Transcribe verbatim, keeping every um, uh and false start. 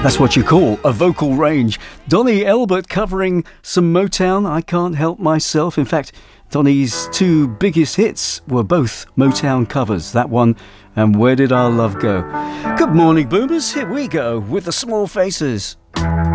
That's what you call a vocal range. Donny Elbert covering some Motown, I Can't Help Myself. In fact, Donny's two biggest hits were both Motown covers. That one and Where Did Our Love Go? Good morning, Boomers. Here we go with the Small Faces.